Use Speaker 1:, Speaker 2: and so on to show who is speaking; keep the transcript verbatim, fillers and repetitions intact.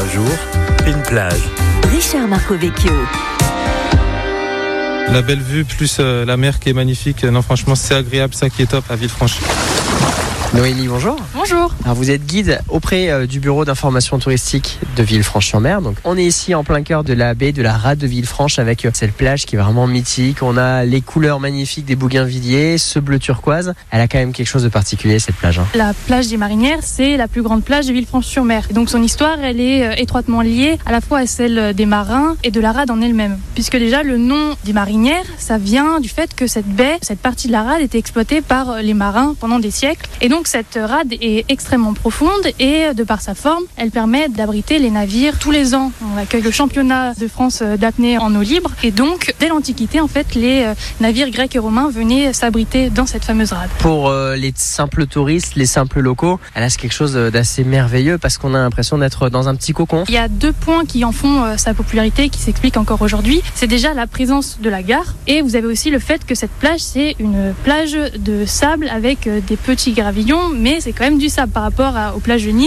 Speaker 1: jour, une plage.
Speaker 2: Richard Marcovecchio.
Speaker 3: La belle vue plus euh, la mer qui est magnifique. Non, franchement, c'est agréable, ça qui est top à Villefranche.
Speaker 4: Noélie, bonjour.
Speaker 5: Bonjour.
Speaker 4: Alors vous êtes guide auprès euh, du bureau d'information touristique de Villefranche-sur-Mer. Donc on est ici en plein cœur de la baie de la Rade de Villefranche avec euh, cette plage qui est vraiment mythique. On a les couleurs magnifiques des bougainvilliers, ce bleu turquoise. Elle a quand même quelque chose de particulier cette plage. Hein.
Speaker 5: La plage des Marinières, c'est la plus grande plage de Villefranche-sur-Mer. Et donc son histoire, elle est euh, étroitement liée à la fois à celle des marins et de la Rade en elle-même. Puisque déjà le nom des Marinières, ça vient du fait que cette baie, cette partie de la Rade était exploitée par euh, les marins pendant des siècles. Et donc cette rade est extrêmement profonde et de par sa forme, elle permet d'abriter les navires tous les ans. On accueille le championnat de France d'apnée en eau libre et donc dès l'Antiquité, en fait, les navires grecs et romains venaient s'abriter dans cette fameuse rade.
Speaker 4: Pour euh, les simples touristes, les simples locaux, elle a quelque chose d'assez merveilleux parce qu'on a l'impression d'être dans un petit cocon.
Speaker 5: Il y a deux points qui en font euh, sa popularité, qui s'expliquent encore aujourd'hui. C'est déjà la présence de la gare et vous avez aussi le fait que cette plage, c'est une plage de sable avec euh, des petits gravillons, mais c'est quand même du sable par rapport à, aux plages de Nice